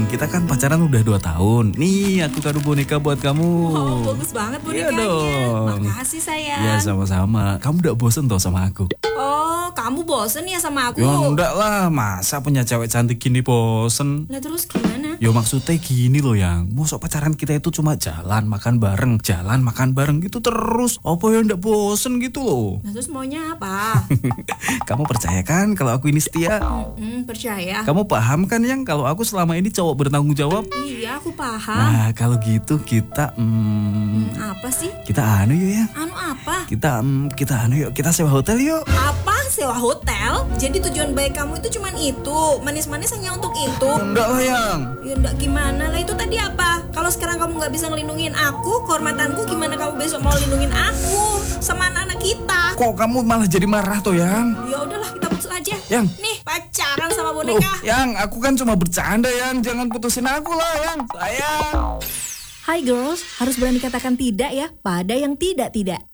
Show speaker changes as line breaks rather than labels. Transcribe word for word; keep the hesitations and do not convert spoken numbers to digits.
kita kan pacaran udah dua tahun. Nih, aku kado boneka buat kamu.
Oh, bagus banget bonekanya.
Iya dong.
Makasih sayang.
Ya sama-sama. Kamu udah bosen toh sama aku?
Oh, kamu bosen ya sama aku?
Ya enggak lah, masa punya cewek cantik gini bosen?
Lah terus gimana?
Yo maksudnya gini loh yang, mosok pacaran kita itu cuma jalan makan bareng, jalan makan bareng gitu terus. Apa ya ndak bosen gitu loh?
Lah terus maunya apa?
Kamu percaya kan kalau aku ini setia?
Hmm, percaya.
Kamu paham kan yang kalau aku selama ini cowok bertanggung jawab?
Iya, aku paham.
Nah kalau gitu kita, hmm,
Hmm, apa sih?
kita anu yuk ya.
Anu apa?
Kita, hmm, kita anu yuk, kita sewa hotel yuk.
Apa? Sewa hotel? Jadi tujuan baik kamu itu cuman itu? Manis-manis hanya untuk itu?
Enggak lah yang.
Ya enggak gimana lah, itu tadi apa? Kalau sekarang kamu nggak bisa ngelindungin aku, kehormatanku, gimana kamu besok mau lindungin aku sama anak-anak kita?
Kok kamu malah jadi marah tuh yang?
Ya udahlah, kita putus aja.
Yang.
Nih, pacaran sama
Loh,
boneka.
yang aku kan cuma bercanda yang, jangan putusin aku lah yang. Sayang.
Hai girls, harus berani katakan tidak ya pada yang tidak-tidak.